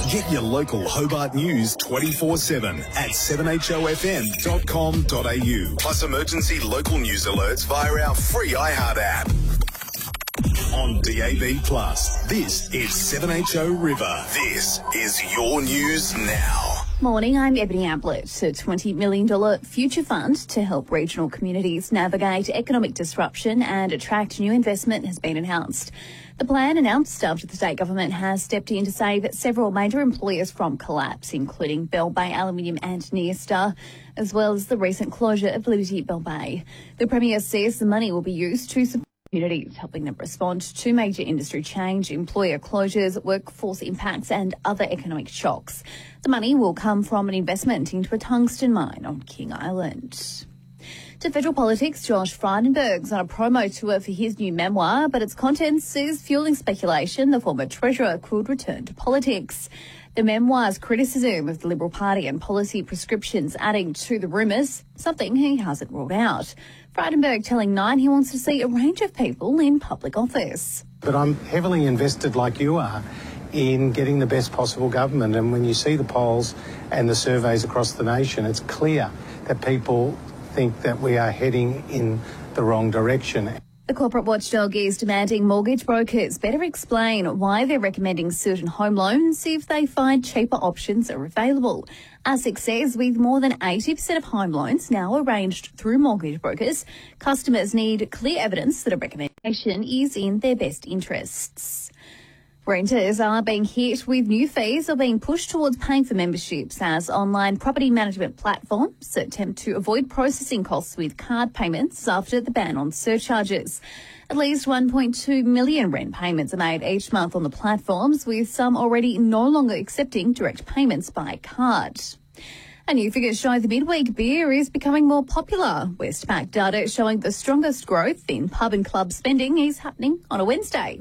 Get your local Hobart news 24/7 at 7hofm.com.au. Plus emergency local news alerts via our free iHeart app. On DAB+, this is 7HO River. This is your news now. Morning, I'm Ebony Ablett. A $20 million future fund to help regional communities navigate economic disruption and attract new investment has been announced. The plan, announced after the state government has stepped in to save several major employers from collapse, including Bell Bay Aluminium and Neostar, as well as the recent closure of Liberty Bell Bay. The Premier says the money will be used to support communities, helping them respond to major industry change, employer closures, workforce impacts and other economic shocks. The money will come from an investment into a tungsten mine on King Island. To federal politics, Josh Frydenberg's on a promo tour for his new memoir, but its contents is fueling speculation the former Treasurer could return to politics. The memoir's criticism of the Liberal Party and policy prescriptions adding to the rumours, something he hasn't ruled out. Frydenberg telling Nine he wants to see a range of people in public office. But I'm heavily invested, like you are, in getting the best possible government. And when you see the polls and the surveys across the nation, it's clear that people think that we are heading in the wrong direction. The corporate watchdog is demanding mortgage brokers better explain why they're recommending certain home loans if they find cheaper options are available. ASIC says with more than 80% of home loans now arranged through mortgage brokers, customers need clear evidence that a recommendation is in their best interests. Renters are being hit with new fees or being pushed towards paying for memberships as online property management platforms attempt to avoid processing costs with card payments after the ban on surcharges. At least 1.2 million rent payments are made each month on the platforms, with some already no longer accepting direct payments by card. A new figures show the midweek beer is becoming more popular. Westpac data showing the strongest growth in pub and club spending is happening on a Wednesday.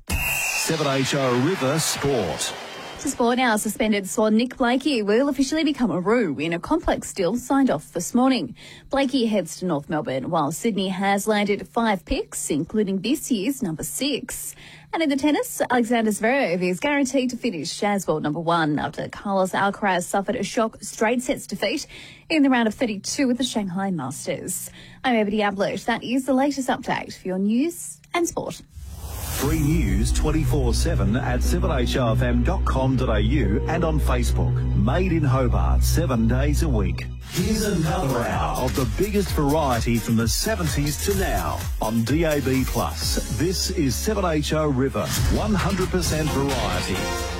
7HO River Sport. To sport now, suspended Swan Nick Blakey will officially become a Roo in a complex deal signed off this morning. Blakey heads to North Melbourne, while Sydney has landed 5 picks, including this year's number 6. And in the tennis, Alexander Zverev is guaranteed to finish as world number 1 after Carlos Alcaraz suffered a shock straight sets defeat in the round of 32 at the Shanghai Masters. I'm Ebony Ablett. That is the latest update for your news and sport. Free news 24/7 at 7hofm.com.au and on Facebook. Made in Hobart 7 days a week. Here's another hour of the biggest variety from the 70s to now on DAB+. This is 7HO River, 100% variety.